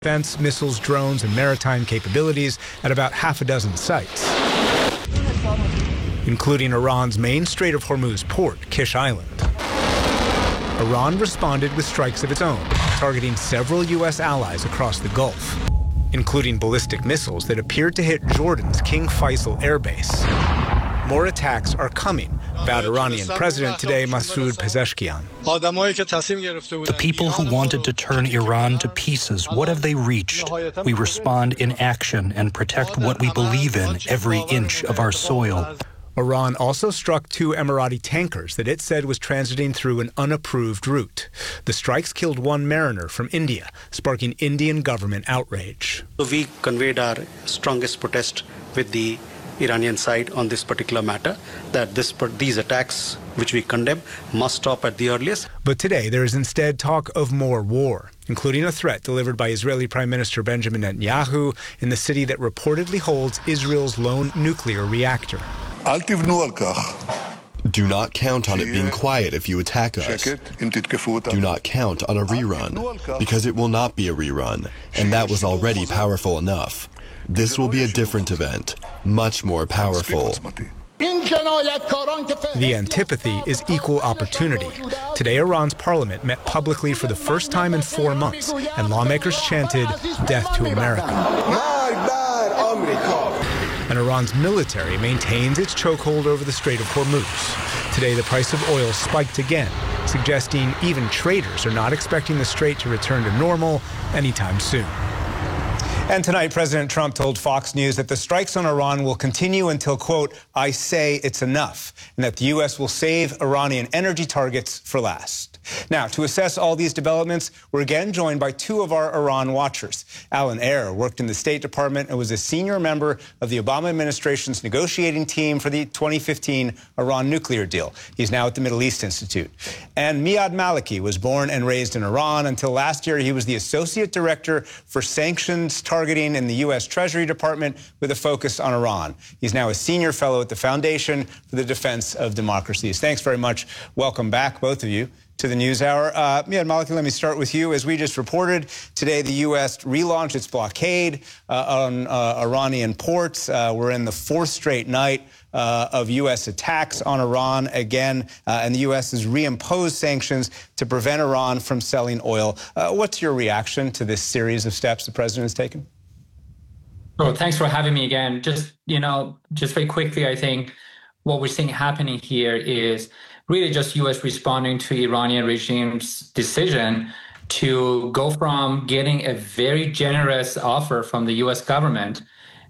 defense, missiles, drones, and maritime capabilities at about half a dozen sites, including Iran's main Strait of Hormuz port, Kish Island. Iran responded with strikes of its own, targeting several U.S. allies across the Gulf, including ballistic missiles that appeared to hit Jordan's King Faisal air base. More attacks are coming, vowed Iranian President today, Masoud Pezeshkian. The people who wanted to turn Iran to pieces, what have they reached? We respond in action and protect what we believe in, every inch of our soil. Iran also struck 2 Emirati tankers that it said was transiting through an unapproved route. The strikes killed 1 mariner from India, sparking Indian government outrage. We conveyed our strongest protest with the Iranian side on this particular matter, that these attacks, which we condemn, must stop at the earliest. But today there is instead talk of more war, including a threat delivered by Israeli Prime Minister Benjamin Netanyahu in the city that reportedly holds Israel's lone nuclear reactor. Do not count on it being quiet if you attack us. Do not count on a rerun, because it will not be a rerun, and that was already powerful enough. This will be a different event, much more powerful. The antipathy is equal opportunity. Today, Iran's parliament met publicly for the first time in 4 months, and lawmakers chanted, "Death to America." And Iran's military maintains its chokehold over the Strait of Hormuz. Today, the price of oil spiked again, suggesting even traders are not expecting the strait to return to normal anytime soon. And tonight, President Trump told Fox News that the strikes on Iran will continue until, quote, "I say it's enough," and that the U.S. will save Iranian energy targets for last. Now, to assess all these developments, we're again joined by 2 of our Iran watchers. Alan Ayer worked in the State Department and was a senior member of the Obama administration's negotiating team for the 2015 Iran nuclear deal. He's now at the Middle East Institute. And Miad Maliki was born and raised in Iran. Until last year, he was the associate director for sanctions targeting in the U.S. Treasury Department with a focus on Iran. He's now a senior fellow at the Foundation for the Defense of Democracies. Thanks very much. Welcome back, both of you, to the NewsHour. Miad Maliki, let me start with you. As we just reported, today the U.S. relaunched its blockade on Iranian ports. We're in the 4th straight night of U.S. attacks on Iran again, and the U.S. has reimposed sanctions to prevent Iran from selling oil. What's your reaction to this series of steps the president has taken? Well, thanks for having me again. Just very quickly, I think what we're seeing happening here is really just U.S. responding to Iranian regime's decision to go from getting a very generous offer from the U.S. government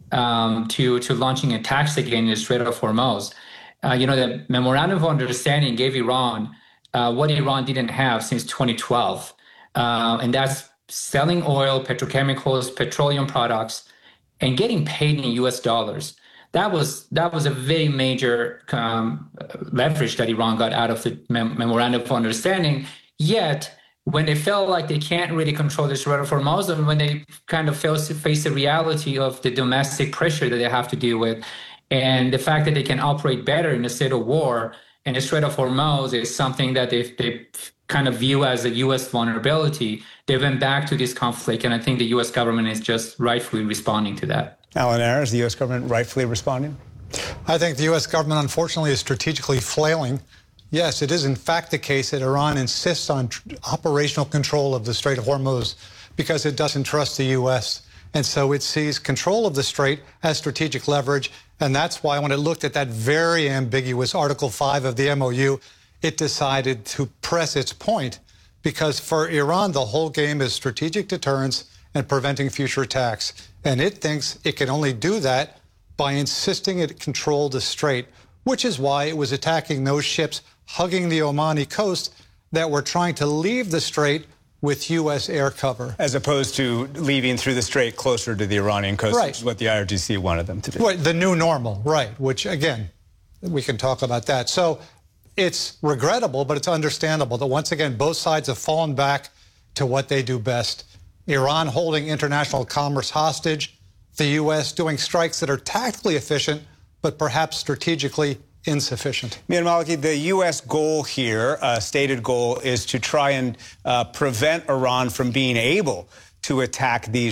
to launching attacks again in the Strait of Hormuz. The Memorandum of Understanding gave Iran what Iran didn't have since 2012, and that's selling oil, petrochemicals, petroleum products, and getting paid in U.S. dollars. That was a very major leverage that Iran got out of the Memorandum of Understanding. Yet, when they felt like they can't really control the Strait of Hormuz, and when they kind of face the reality of the domestic pressure that they have to deal with, and the fact that they can operate better in a state of war, and the Strait of Hormuz is something that they kind of view as a U.S. vulnerability, they went back to this conflict, and I think the U.S. government is just rightfully responding to that. Alan Ayer, is the U.S. government rightfully responding? I think the U.S. government, unfortunately, is strategically flailing. Yes, it is in fact the case that Iran insists on operational control of the Strait of Hormuz because it doesn't trust the U.S. And so it sees control of the strait as strategic leverage. And that's why when it looked at that very ambiguous Article 5 of the MOU, it decided to press its point, because for Iran, the whole game is strategic deterrence and preventing future attacks. And it thinks it can only do that by insisting it control the strait, which is why it was attacking those ships hugging the Omani coast that were trying to leave the strait with U.S. air cover. As opposed to leaving through the strait closer to the Iranian coast, right, which is what the IRGC wanted them to do. Right, the new normal, right, which, again, we can talk about that. So it's regrettable, but it's understandable that, once again, both sides have fallen back to what they do best. Iran holding international commerce hostage, the U.S. doing strikes that are tactically efficient, but perhaps strategically insufficient. Miad Maliki, the U.S. goal here, stated goal, is to try and prevent Iran from being able to attack these